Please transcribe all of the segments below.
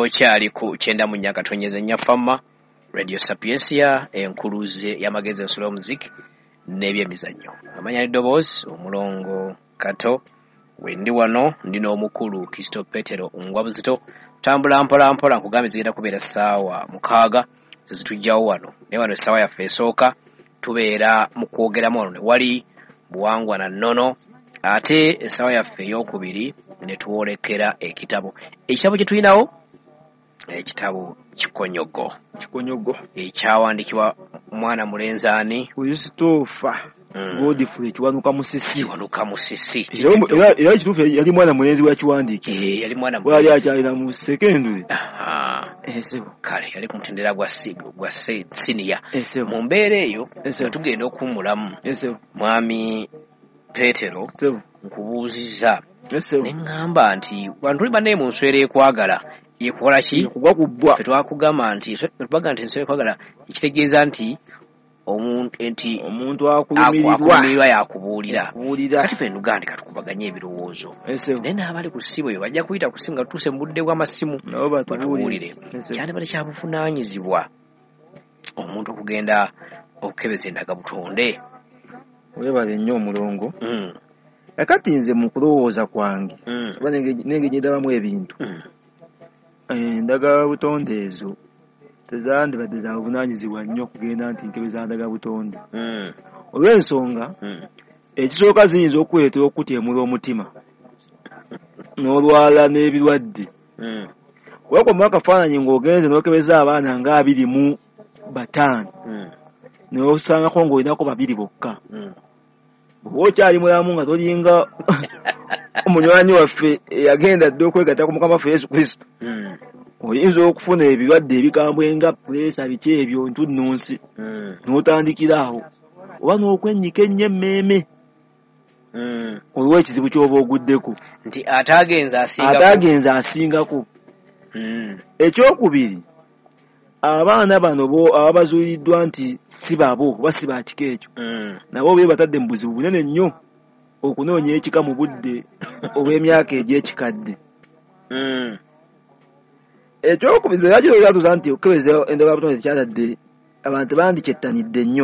Okyali ku kyenda mu Nyakatonyeze Nyafama Radio Sapiensia enkuluze yamagezi ensolo y'omuziki n'ebyemizannyo. Amanya Ddoboozi omulongo Kato wendi wano ndino omukulu Kristo Petero Ngwabuzito tambula mpola nkugambye zigenda kubeera ssaawa 6 zitujjawo wano. Ne wano essaawa yaffe esooka tubeera mu kwogeramu wano ne wali buwangwa na nnono ate essaawa yaffe ey'okubiri ne tuwolekera ekitabo kye tulinawo ekitabo Kikonyogo ekyawandiikibwa mwana mulenzaani Christopher Godfrey Kiwanuka Musisi era kituufu yali mwana mulenzi wa kiwandiike yali mwana wali akyalira mu secondary kale yali ku mutendera gwa senior mu mbeera eyo tugenda okuwummulamu mwami Petero nkubuuzizza ne ŋŋamba nti bantu tuli bannaye mu nswera ekwagala yekola ki ffe twakugamba nti tubaga nti enswera ekwagala ekitegeeza nti omuntu akulumirirwa yakubuulira kati ffe nugandika tukubaganye ebirowoozo naye n'abali ku ssimu eyo bajja kuyita ku ssimu nga tutuuse mu budde bw'amasimu batubuulire kyandibadde kya buvunaanyizibwa omuntu okugenda okukebeza endagabutonde. Weebale nnyo omulongo kakati nze mu kulowooza kwange oba nenge nyedabamu ebintu endagabutonde ezo tezandibadde za buvunaanyizibwa nnyo okugenda nti nkebeza ndagabutonde olw'ensonga ekisooka ziyinza okuleetera okutyemula omutima n'olwala n'ebirwadde weekomamu akafaananyi ng'ogenze n'okebeza abaana nga 25 n'osangako ng'olinako 2 bokka bw'oba okyali mulamu nga tolinga omunywanyi waffe eyagenda dde okwegatta ku Mukama waffe Yesu Kristo oyinza okufuna ebirwadde ebikambwe nga puleesa biki ebyo ntunnunsi n'otandikira awo oba n'okwennyika ennyo emmeeme olw'ekizibu ky'oba oguddeko nti ataagenza asingako. Ekyokubiri abaana bano ababazuuliddwa nti si babo oba si ba kika ekyo nabo bye batadde mu buzibu bunene nnyo okunoonya ekika mu budde obw'emyaka egy'ekikadde. Ekyokubiri yakiro yatuza nti okebeza endagabutonde tekyatadde abantu bandikyettanidde nnyo.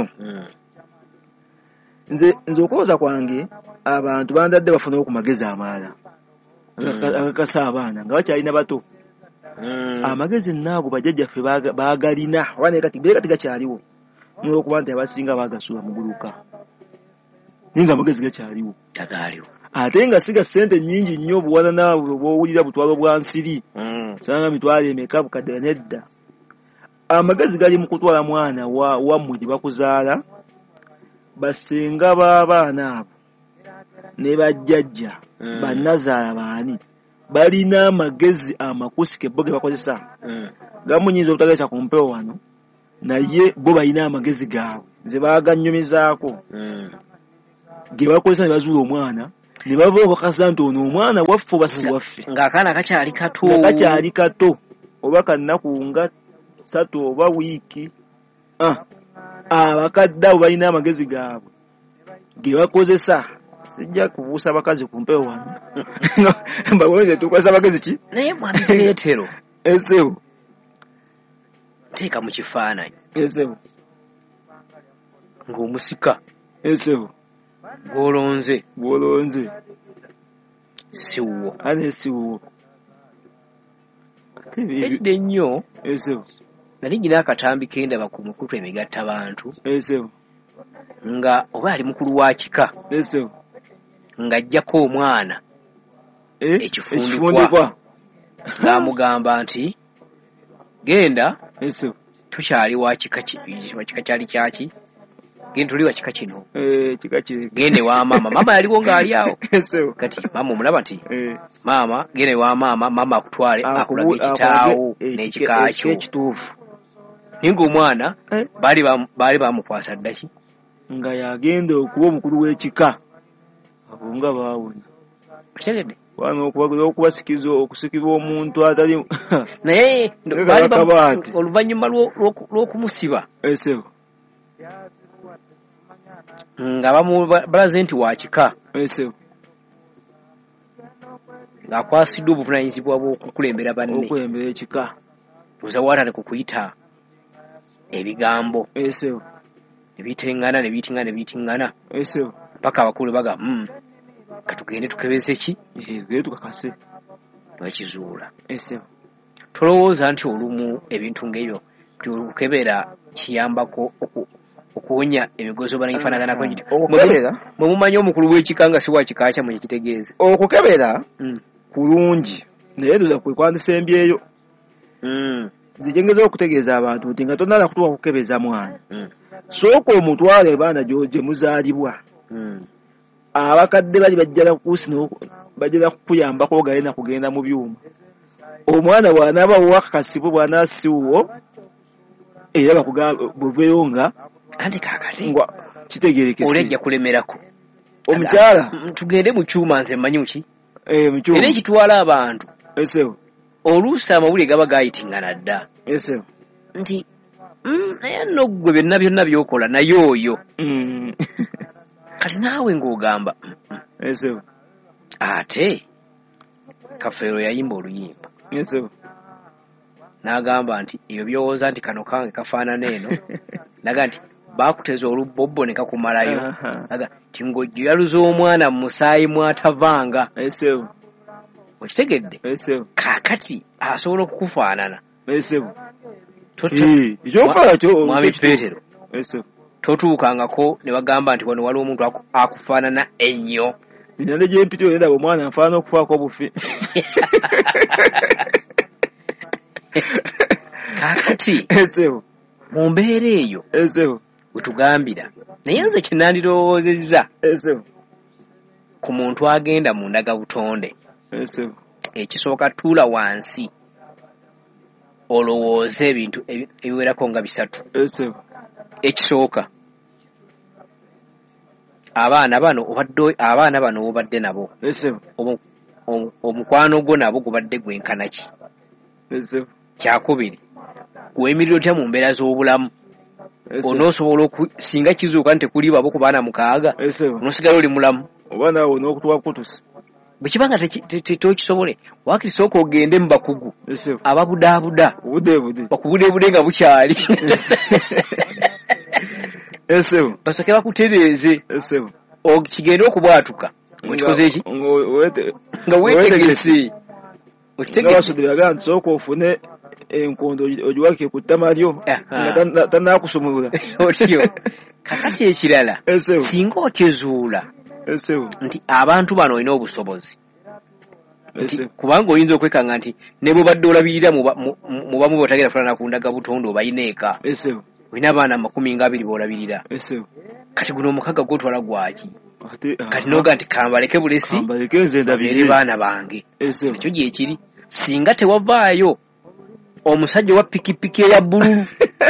Nze okwoza kwange abantu bandadde bafuna ku magezi amalala agakasa abaana nga bakyalina bato. Amagezi naago bajjajjaffe baagalina oba naye kati gakyaliwo n'olwokuba nti abasinga baagasuula mu guluka naye nga amagezi gakyaliwo ate nga siga ssente nnyingi nnyo buwana naabwe bw'owulira butwalo bwa nsiri sanga mitwalo emeka bukadde nedda. Amagezi gali mu kutwala mwana wammwe gye bakuzaala basenga b'abaana abo ne bajjajja bannazaala baani balina amagezi amakusike bo ge bakozesa gamunyinza obutagesa ku mpewo wano naye bo balina amagezi gaabwe ze baaganyumizaako ge bakozesa ne bazuula omwana ne bava okakasa nti ono omwana waffe oba si waffe ng'akaana kakyali kato oba kannaku nga 3 oba wiiki. Abakadde abo balina amagezi gaabwe ge bakozesa. Sijja kubuusa bakazi ku mpewo wano mbaweze tukozesa bagezi ki naye mwami Petero esebo teeka mu kifaananyi esebo ng'omusika esebo gwolonze siwwo ane siwwo ekide nnyo esebo nali nyina akatambi kendaba ku mukutu emigatta bantu esebo nga oba ali mukulu wa kika esebo ng'ajjako omwana ekifundikwa ng'amugamba nti genda tukyali wa kika kyali kyaki genda tuli wa kika kino gende wa maama yaliwo ng'ali awo kati maama omulaba nti maama gende wa maama akutwale akulaga ekitaawo n'ekikakyo ekituufu naye ng'omwana baali bamukwasa ddaki nga yagenda okuba omukulu w'ekika abo nga baawona kitegedde wano okubasikiza okusikibwa omuntu atali naye oluvannyuma lw'okumusiba esebo nga balaze nti wa kika esebo ng'akwasiddwa obuvunaanyizibwa bw'okukulembera banne okulembera ekika oza waatale ku kuyita ebigambo esewo nebiyitiŋŋana esewo paka abakulu baga katugende tukebeze ki gende tukakase bakizuula esewo tolowooza nti olumu ebintu ng'ebyo okukebera kiyambako okuwonya emigozi oba negifaanaganako nti okukebera mwe mumanyi omukulu w'ekika nga si wa kika kyammwe ekitegeeza okukebera kulungi naye tuza kwe kwandisembyeyo zijengeza okutegeeza abantu nti nga tonala kutuwa kukebeza mwana sooka omutwale baana gye muzaalibwa abakadde bali bajjala kukuyambako ogalina kugenda mu byuma omwana bw'anaaba wakakasibwe bw'anaasiwo era bakugamba buveeyo nga anti kaakati kitegerekese olejja kulemerako omukyala tugende mu kyuma nze mmanyi ki mukyuma era ekitwala abantu esewo oluusi amawulire gaba gayitingana dda esewo nti naye nno ggwe byonna byokola naye oyo kati naawe ng'ogamba esewo ate Kafeero yayimba oluyimba esewo n'agamba nti ebyo byowooza nti kano kange kafaanana eno naga nti baakuteza olubobbo ne kakumalayo naga nti ng'ojjo yaluza omwana mu musaayi mwatavanga esewo okitegedde esewo kaakati asobola okukufaanana esewo ekyofaana kyo mwami Peetero esewo totuukangako ne bagamba nti wano waliwo omuntu akufaanana ennyo nina ne gyempiti olendaba omwana nfaana okufaako obufi kaakati esewo mu mbeera eyo esewo wetugambira naye nze kyenandirowoozezza esewo ku muntu agenda mu ndagabutonde esewo ekisooka tuula wansi olowooze ebintu ebiwerako nga 3 esewo ekisooka abaana bano obadde nabo esewo omukwano gwo nabo gubadde gwenkana ki esewo kyakubiri weemirira otya mu mbeera z'obulamu onoosobola singa kizuuka nti tekuli babo ku baana 6 onoosigala oli mulamu oba naawe n'okutuwa kutusi bwe kiba nga tokisobole waakiri sooka ogende mu bakugu ababudaabuda bakubudeebude nga bukyali esewo basooke bakutereeze kigende okubwatuka okikoze eki nga weetegese okitegewasudiraga nti sooka ofune enkondo ogiwake ku ttama lyo nga tanaakusumulula otyo kakati ekirala singa okizuula nti abantu bano olina obusobozi kubanga oyinza okwekanga nti ne bwe badde olabirira mu bamu botagenda fulana ku ndagabutonde obayina eka olina abaana 20 boolabirira kati guno omukaga gwotwala gwaki kati noga nti kambaleke bulesi eri baana bange ekyo gyekiri singa tewavaayo omusajja wa pikipiki eya bbululu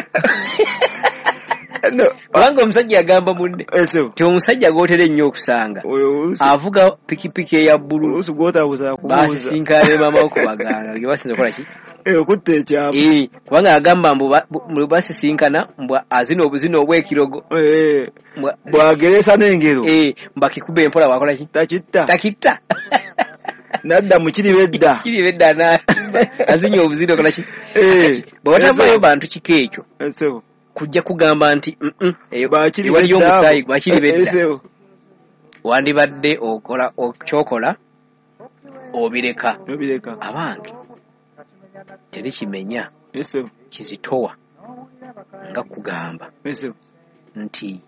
kubanga omusajja yagamba munne ti omusajja gootera ennyo okusanga avuga pikipiki eya bbululu basisinkana mama okubaganga gebasinza okola ki okutta ekyamu kubanga yagamba mbu basisinkana mbw azina obuzina obw'ekirogo bwageresa n'engero mbakikuba empola wakola ki takitta nadda mu kiribedda azinya obuzina okola ki bwewatavayo bantu kiko ekyo kujja kugamba nti waliyo omusaayi gwakiribedda wandibadde kyokola obireka abange teri kimenya kizitowa nga kugamba nti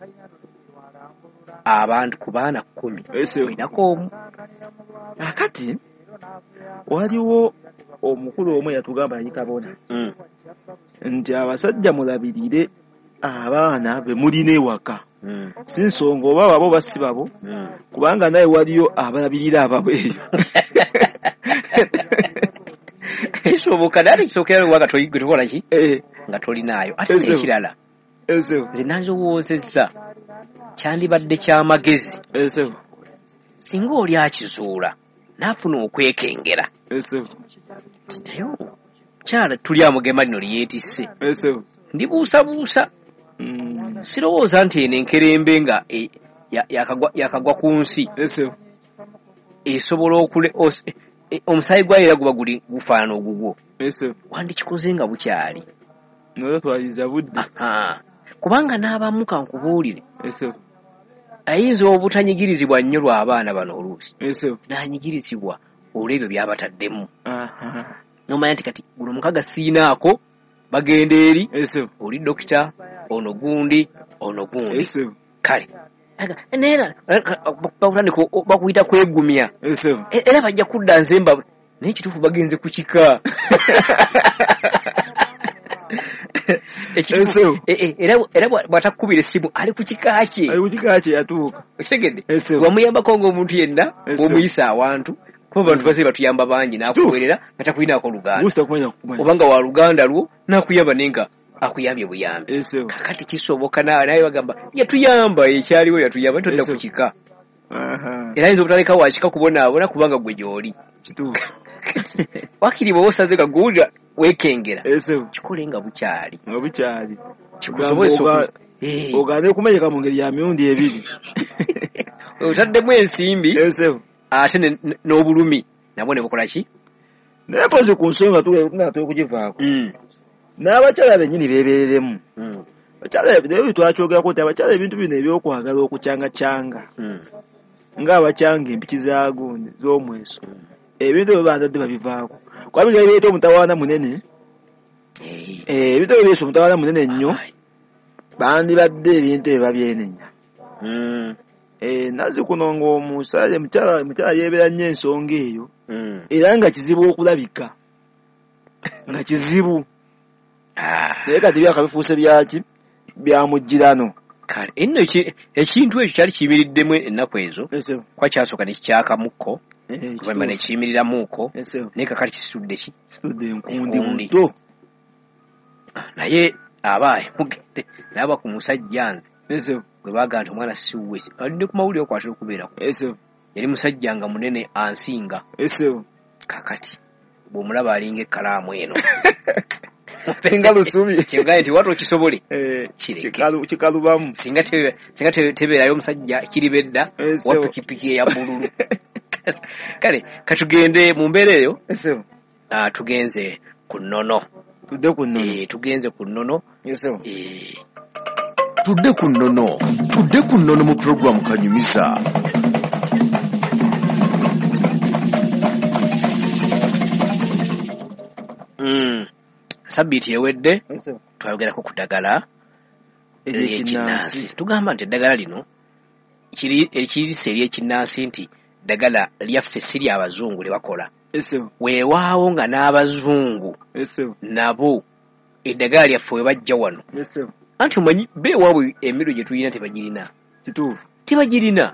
abantu ku baana 10 olinako omu akati waliwo omukulu omu yatugamba yikabona nti abasajja mulabirire abaana be mulina ewaka si nsonga oba babo basi babo kubanga naye waliyo abalabirira ababo eyo kisoboka naye kisookera waka toyigwe ki nga tolinaayo ate ekirala nze nanzowoozezza kyandibadde ky'amagezi singa oli akizuula n'afuna okwekengera naye kyala tuli amugema lino liyeetisse ndibuusabuusa sirowooza nti eno enkerembe nga yakagwa ku nsi esobola okule omusaayi gwayo era guba gufaanana ogugwo wandikikoze nga bukyali nolwo twaliza budde kubanga n'abamu kankubuulire ayinza obutanyigirizibwa nnyo lw'abaana bano oluusi n'anyigirizibwa olw'ebyo by'abataddemu nomanya nti kati guno mukaga siinaako bagenda eri oli dokita ono gundi kale neera bakutandika bakuyita kwegumya era bajja kudda nzemba naye kituufu bagenze ku kika era bw'atakukubira essimu ali ku kika kye yatuuka okitegedde wamuyambako ng'omuntu yenna w'omuyisa awantu kuba abantu bazze batuyamba bangi n'akuweerera nga takulinaako luganda obanga wa luganda lwo n'akuyamba naye nga akuyambye buyambi kakati kisoboka naye bagamba yatuyamba ekyaliwo yatuyamba todda ku kika era ayinza obutaleka wakika kubonaabona kubanga gwe gy'oli wakiri bwe osaze gaguwulira weekengera kikole nga bukyali ogane okumenyeka mu ngeri ya mirundi ebiri otaddemu ensimbi ate n'obulumi nabwo ne bukola ki naye mpozi ku nsonga tunatera okugivaako n'abakyala bennyini beebereremu abakyala ebyo twakyogerako nti abakyala ebintu bino ebyokwagala okucangacanga ng'abakyanga empiki zaagundi z'omweso ebintu ebyo bandadde babivaako kuba biga bireeta omutawaana munene ebintu ebyo byesa omutawaana munene nnyo bandibadde ebintu ebyo babyenenya nazi kuno ng'omusale mukyala yeebera nnyo ensonga eyo era nga kizibu okulabika nga kizibu naye kati byakabifuuse byaki byamugirano kale enno ekintu ekyo kyali kiyimiriddemu ennaku ezo kuba kyasooka ne kikyakamuko oluvannyuma ne kiyimiriramuko naye kakati kisitudde enkundi buto naye abaayi mugende naaba ku musajja nze gwe baaga nti omwana siwe alidde ku mawulire okwatira okubeerako yali musajja nga munene ansinga kakati bw'omulaba alinga ekkalaamu eno nga lusubi kyegaye nti watu okisobole kikalubamu singa tebeerayo omusajja kiribedda wa pikipiki eya bululu kale katugende mu mbeera eyo tugenze ku nnono tugenze ku nnono tudde ku nnono mu programu Kanyumiza. Sabbiiti ewedde twayogerako ku ddagala ery'ekinnansi. Tugamba nti eddagala lino ekiyisa ery'ekinnansi nti ddagala lyaffe si ly'abazungu lye bakola. Weewaawo nga n'abazungu nabo eddagala lyaffe we bajja wano. Anti omanyi beewaabwe emiro gye tulina tebagirina. Tebagirina.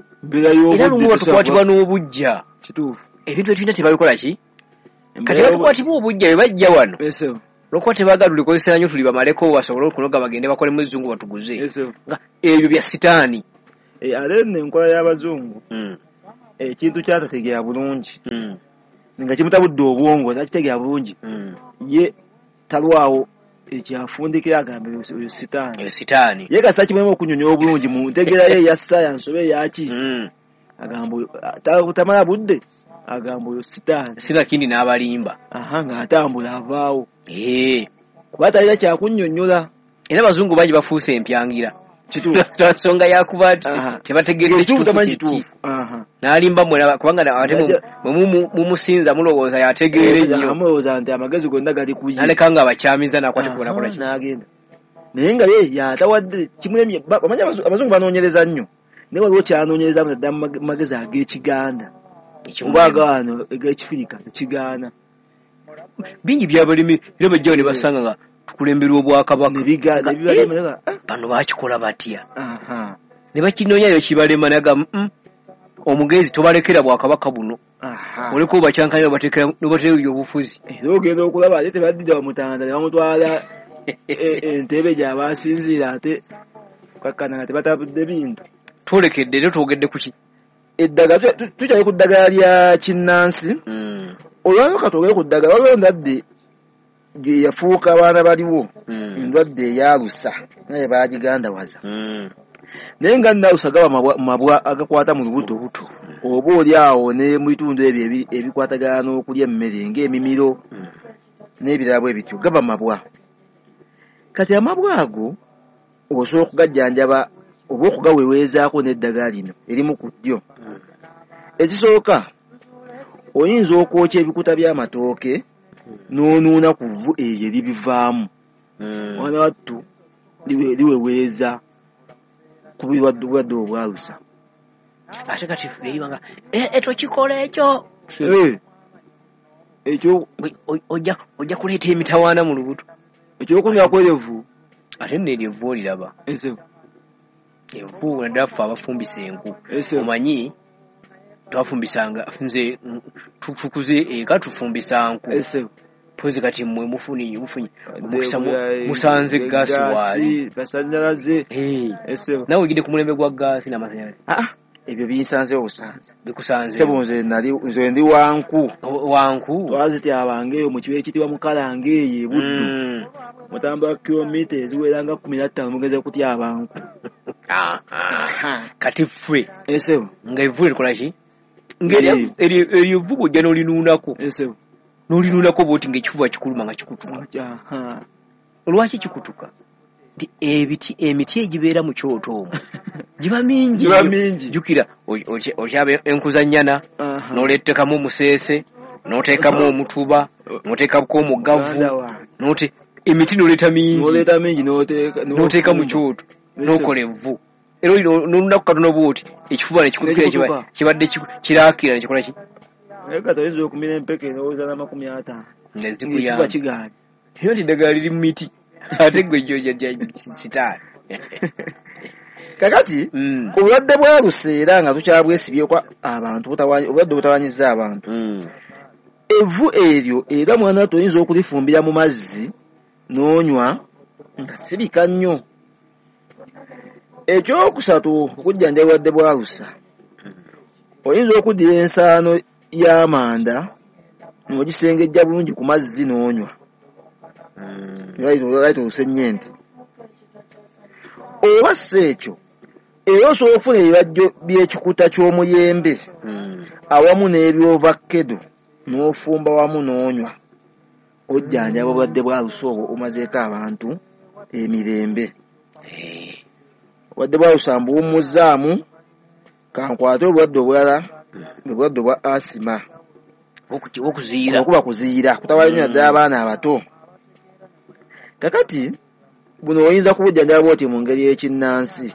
Era lumu batukwatibwa n'obujja. Ebintu bye tulina tebabikola ki? Kati batukwatibwa obujja bwe bajja wano. Lwokuba tebaagala tulikozesa nnyo tuli bamaleko basobole okunoga bagende bakole mu zungu batuguze. Ebyo bya sitaani. Ate nno enkola y'abazungu ekintu kyatategeera bulungi nga kimutabudde obwongo takitegeera bulungi ye talwawo ekyafundikira agambe oyo sitaani ye kasa kimwemu okunyonyola obulungi mu ntegeera ye eya sayansi oba eyaki agamba tamala budde agamba oyo sitaani singa kindi n'abalimba ng'atambula avaawo kuba talina kyakunnyonnyola era abazungu bangi bafuuse empyangira nsonga yakuba nti tebategeera ekituufu n'alimba mwera kubanga ate mumusinza mulowooza yategeere nnyo amulowooza nti amagezi gonna gali ku ye n'aleka nga abakyamiza nakwate kubonakola n'agenda naye nga ye yatawadde kimwemye bamanyi abazungu banoonyereza nnyo naye waliwo kyanoonyereza nadda mu magezi ag'ekiganda oba wano eg'ekifirika tekigaana bingi byabalimi era bajjawo ne basanga nga tukulemberwa obwakabaka bano bakikola batya ne bakinoonya kibalema naga omugezi tobalekera bwakabaka buno oleka obakyankanya nobatereyo obufuzi era ogenda okulaba ate tebaddira bamutanda ne bamutwala entebe gyabasinziira ate kakkana nga tebatabudde bintu twolekedde era twogedde kuki eddagala tukyali ku ddagala lya kinnansi olwamaka twogere ku ddagala waliwo ndadde gye yafuuka abaana baliwo endwadde eyalusa naye bagigandawaza naye nga nalusa gaba mabwa agakwata mu lubuto oba oli awo ne mu bitundu ebyo ebikwatagana n'okulya emmere ng'emimiro n'ebirala bwe bityo gaba mabwa. Kati amabwa ago osobola okugajjanjaba oba okugaweweezaako n'eddagala lino erimu ku ddyo. Ekisooka oyinza okwokya ebikuta by'amatooke n'onuuna ku vvu eryo eribivaamu. Mwana wattu liweweeza ku bulwadde obwalusa. Ate kati eriwanga etokikola ekyo ekyo ojja kuleeta emitawaana mu lubuto ekyokunyako evvu. ate neryo evvu oliraba evvu nedaffe abafumbisa enku omanyi twafumbisanga nze tukuze eka tufumbisa nku pozi kati mmwe mufunye musanze gaasi waali basanyalaze nawe ogende ku mulembe gwa gaasi n'amasanyalaze. Ebyo binsanze obusanze bikusanze sebo nze ndi wanku twazityabanga eyo mu kibuga ekitibwa Mukalange eyo Buddu mutambula kilomita eziwera nga 15 mugeze kutyaba nku. Kati ffe esebo nga evvu likola ki eryo evvu bw'ojja n'olinuunako bw'oti ng'ekifuba kikuluma nga kikutuka. Lwaki kikutuka? Emiti egibeera mu kyoto omwo giba mingi. Jjukira okyaba enkuzannyana n'oleetekamu omuseese n'oteekamu omutuba n'oteekako omugavu emiti n'oleeta mingi n'oteeka mu kyoto n'okola evvu. Era n'olunaku katono bw'oti ekifuba ne kikutukira kibadde kiraakira ne kikola ki? Oyinza okumira empeke n'owooza na50 nzikuyamba kigaanye era nti eddagala liri mu miti ate gwe jjojja sitaani. Kakati ku bulwadde bwa luseera nga tukyabwesibyeko abantu obulwadde butawanyiza abantu evvu eryo era mwana wattu oyinza okulifumbira mu mazzi n'onywa nga sirika nnyo. Ekyokusatu okujjanjaba obulwadde bwa lusa oyinza okuddira ensaano y'amanda n'ogisengejja bulungi ku mazzi n'onywa lwayita olusennyente. Oba si ekyo era osobola okufuna ebibajjo by'ekikuta ky'omuyembe awamu n'ebyovakkedo n'ofumba wamu n'onywa ojjanjaba obulwadde bwa lusa obwo omazeeko abantu emirembe. Obulwadde bwa lusa mbuwummuzaamu kankwate obulwadde obulala obulwadde bwa asima okuba kuziira kutawala nnyo naddala abaana abato. Kakati buno oyinza kubujjanjaba bw'oti mu ngeri y'ekinnansi.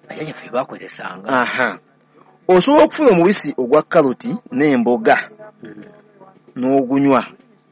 Osobola okufuna omubisi ogwa karoti n'emboga n'ogunywa.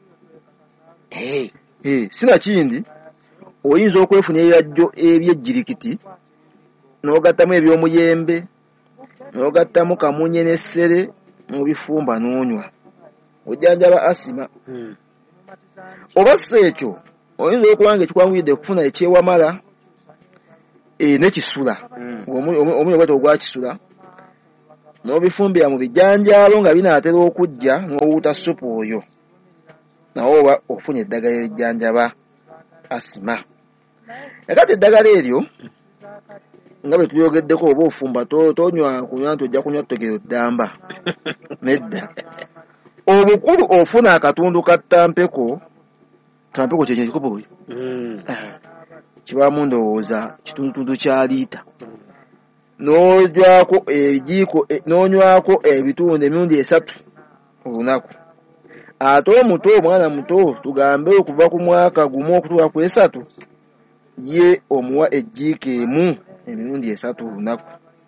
Sinakindi oyinza okwefuna ebibajjo eby'ejjirikiti n'ogattamu eby'omuyembe n'ogattamu kamunye n'essere n'obifumba n'onywa ojjanjaba asima. Oba si ekyo oyinza okuba nga ekikwanguyidde okufuna ekyewamala n'ekisula omuli obwete ogwa kisula n'obifumbira mu bijjanjaalo nga binaatera okujja n'owuuta supu oyo nawe oba ofunye eddagala erijjanjaba asima. Ekati eddagala eryo nga bwe tulyogeddeko oba ofumba tonywa kunywa nti ojja kunywa ttegero ddamba nedda. Obukulu ofuna akatundu ka tampeko kyenye ekikopo bwe kibaamu ndowooza kitundutundu kya liita n'ojwako ejiiko n'onywako ebitundu emirundi 3 olunaku. Ate omuto omwana muto tugambe okuva ku mwaka gumu okutuuka ku 3 ye omuwa ejiiko emu emirundi 3 olunaku.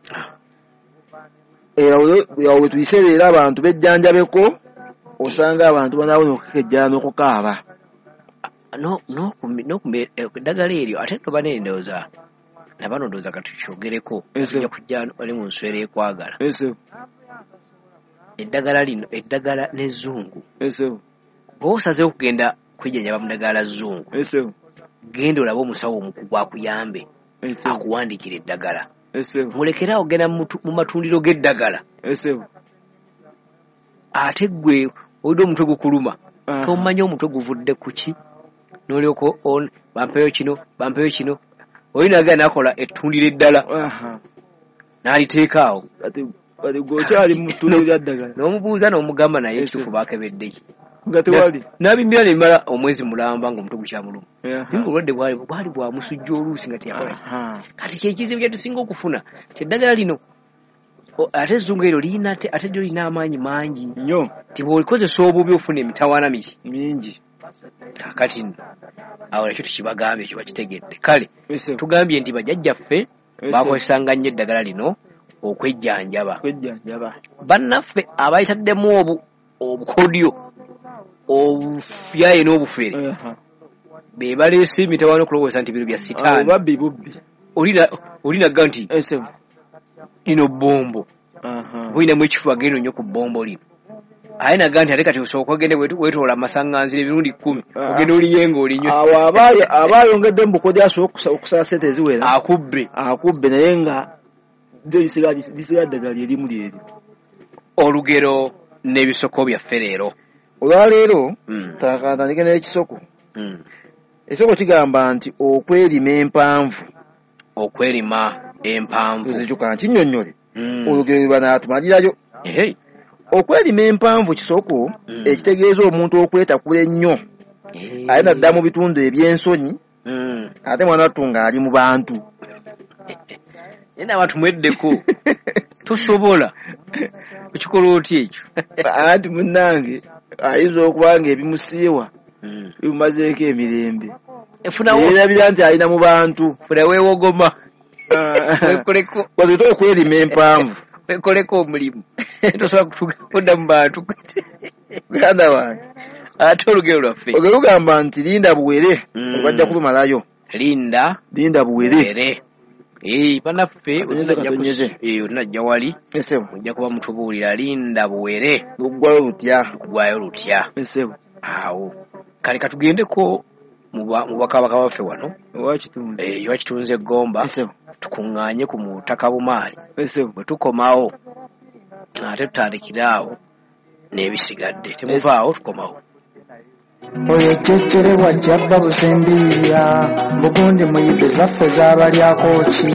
Era we tuyiseera abantu bejjanjabeko osanga abantu banaabona okukejjana n'okukaaba. Eddagala eryo ate toba n'endowooza nabano ndowooza katukyogereko tujja kujja wali mu nswera ekwagala. Eddagala lino eddagala n'ezzungu bw'osazeewo okugenda kwejjanjaba mu ddagala zzungu genda olabe omusawo omukugu akuyambe akuwandiikira eddagala. Mulekerawo genda mu matundiro g'eddagala ate gwe olidde omutwe gukuluma tomanyi omutwe guvudde ku ki n'olyoka bampeyo kino oyina agenda nakola ettundiro eddala n'aliteeka awo bali gokyali mutulira ddagala n'omubuuza n'omugamba naye ekitufu baakebedde nga tewali n'abimbira ne bimala omwezi mulamba ng'omutwe gukyamuluma naye obulwadde bwali bwa musujja oluusi nga teyakola kati kyekizibu kye tusinga okufuna kyeddagala lino ate ezzungu eryo lirina ate lyo lirina amaanyi mangi nnyo ti bw'olikozesa obubi ofuna emitawaana miki mingi kakati nno awo ekyo tukibagambye ekyo bakitegedde kale tugambye nti bajjajjaffe bakozesanga nnyo eddagala lino okwejjanjaba bannaffe abayitaddemu obukodyo obufyaye n'obufere be baleese emitawaana okulowooza nti biro bya sitaani babbi bubbi olinaga nti lino bombo bulinamu ekifuba gendo nnyo ku bombo lino aye naga nti ate kati osooka ogende weetoola amasaŋŋanzira emirundi 10 ogenda oliyenga olinywe awo aba ayongedde mu bukodyo asobola okusala sente eziwera akubbe naye nga lisiga ddagala lyerimu lyeri olugero n'ebisoko byaffe leero olwaleero takatandike n'ekisoko ekisoko kigamba nti okwerima empanvu zikyuka nkinnyonnyole olugero lwe banaatumalirayo okwerima empanvu kisoko ekitegeeza omuntu okwetakula ennyo aye nadda mu bitundu eby'ensonyi ate mwana wattu ng'ali mu bantu naye n'abantu mweddeko tosobola okikola otya ekyo anti munnange ayinza okuba nga ebimusiiwa bimumazeeko emirembe yerabira nti alina mu bantu funa weewogoma wazita okwerima empanvu wekoleko omulimu tosobola kudda mu bantu ganda wange ate olugero lwaffe lugamba nti linda buwere bajja kulumalayo linda buwere banaffe olinajja wali ojja kuba mutubuulira linda buwere gugwayo lutya awo kale katugendeko mu bakabaka baffe wano ewakitunze Gomba tukuŋŋaanye ku mutaka bumaali bwe tukomawo ate tutandikiraawo n'ebisigadde temuvaawo tukomawo oyo kyekyerebwa jjabba busembiira bugundi muyibe zaffe z'abalyako ki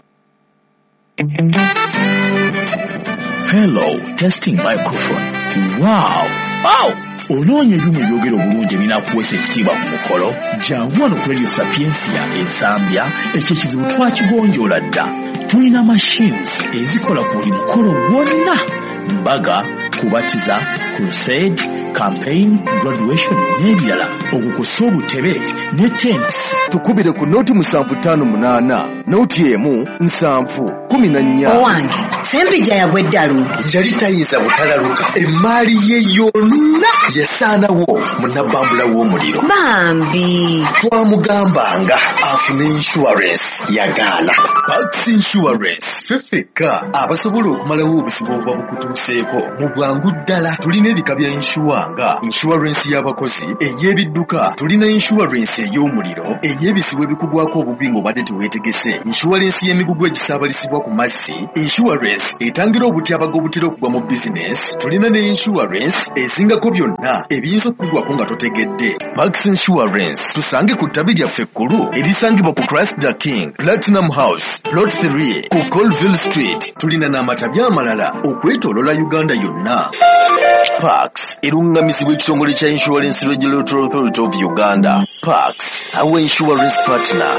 Hello, testing microphone. Wow! Onoonya ebyuma ebyogera obulungi ebinakuweesa ekitiibwa ku mukolo jangu wano ku Radio Sapiensia ensambya ekyo ekizibu twakigonjoola dda tulina machines ezikola ku buli mukolo gwonna mbaga kubatiza crusade campaign graduation n'ebirala okukusa obutebe ne tents tukubire ku noti 758 noti emu 714 owange sempija yagwe ddalu yali tayinza butalaluka emaali ye yonna yasaanawo munabbambula w'omuliro bambi twamugambanga afune insurance yagaana Pax Insurance fefeka abasobola okumalawo obusibu obuba bukutuuseeko mu bwangu ddala tulina ebika bya nga insurance y'abakozi ey'ebidduka tulina insurance ey'omuliro ey'ebisibo ebikugwako obubi ng'obadde teweetegese insurance y'emigugu egisaabalisibwa ku mazzi insurance etangira obutyabaga obutera okugwa mu bizinesi tulina ne insurance ezingako byonna ebiyinza okukugwako nga totegedde Pax Insurance tusange ku ttabi lyaffe ekkulu erisangibwa ku Christ the King Platinum House Plot 3 ku Colville Street tulina n'amatabi amalala okwetoolola Uganda yonna Pax erungamizibwa ekitongole kya Insurance Regulatory Authority of Uganda Pax our insurance partner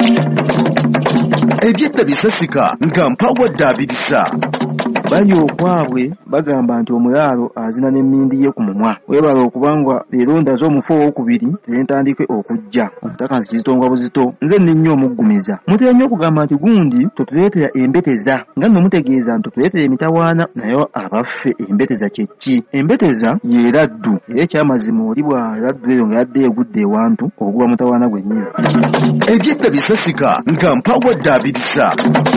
ebyetta bisasika nga mpawadde abirisa bali okwabwe bagamba nti omulaalo azina n'emmindi ye ku mumwa webala okubanga leero ndaze omufu owokubiri tentandike okujja omutaka nti kizitongwa buzito nze nninnyo omuggumiza mutera nnyo okugamba nti gundi totuleetera embeteza nga nno mutegeeza nti totuleetera emitawaana naye abaffe embeteza kye ki embeteza yeeraddu era ekyamazima oli bw'aladdu eyo nga yadde egudde ewantu okuguba mutawaana gwennyini ebyetta bisasika nga mpawadde abirisa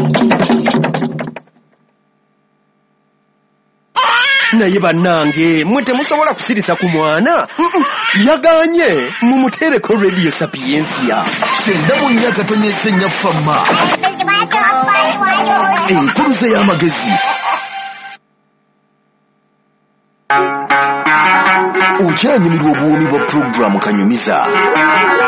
naye bannange mwe temusobola kusirisa ku mwana yaganye mumutereko Radio Sapiensia endamu nnyaka tonyesenya fama enkuluze y'amagezi okyanyumirwa obuwoomi bwa puroguramu kanyumiza